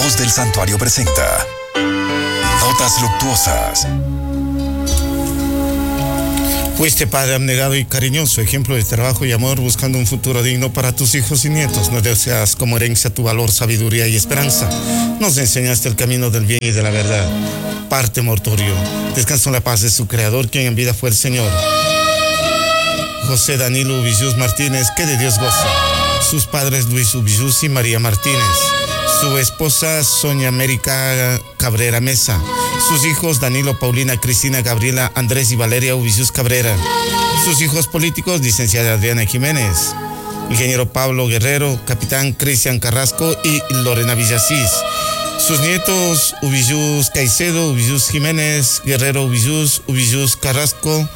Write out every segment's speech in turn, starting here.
Voz del Santuario presenta Notas Luctuosas. Fuiste padre abnegado y cariñoso, ejemplo de trabajo y amor, buscando un futuro digno para tus hijos y nietos. Nos deseas como herencia tu valor, sabiduría y esperanza. Nos enseñaste el camino del bien y de la verdad. Parte mortorio, descansa en la paz de su creador, quien en vida fue el Señor. José Danilo Ubillús Martínez, que de Dios goza. Sus padres Luis Ubillús y María Martínez. Su esposa Sonia América Cabrera Mesa. Sus hijos Danilo, Paulina, Cristina, Gabriela, Andrés y Valeria Ubillús Cabrera. Sus hijos políticos, licenciada Adriana Jiménez, ingeniero Pablo Guerrero, capitán Cristian Carrasco y Lorena Villasís. Sus nietos Ubillús Caicedo, Ubillús Jiménez, Guerrero Ubillús Carrasco,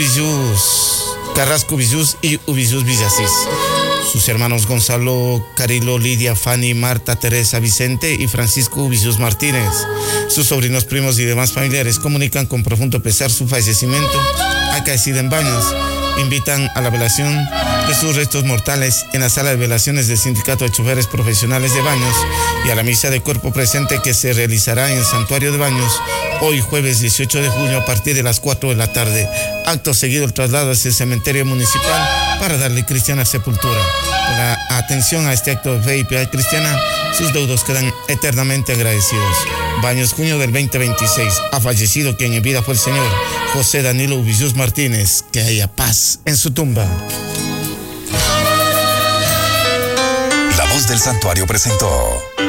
Ubillús y Ubillús Villasís. Sus hermanos Gonzalo, Carilo, Lidia, Fanny, Marta, Teresa, Vicente y Francisco Ubillús Martínez. Sus sobrinos, primos y demás familiares comunican con profundo pesar su fallecimiento acaecido en Baños. Invitan a la velación de sus restos mortales en la sala de velaciones del Sindicato de Choferes Profesionales de Baños y a la misa de cuerpo presente que se realizará en el Santuario de Baños hoy jueves 18 de junio a partir de las 4 de la tarde. Acto seguido el traslado hacia el cementerio municipal para darle cristiana sepultura. Por la atención a este acto de fe y piedad cristiana, sus deudos quedan eternamente agradecidos. Baños, junio del 2026. Ha fallecido quien en vida fue el señor José Danilo Ubillús Martínez. Que haya paz en su tumba. La Voz del Santuario presentó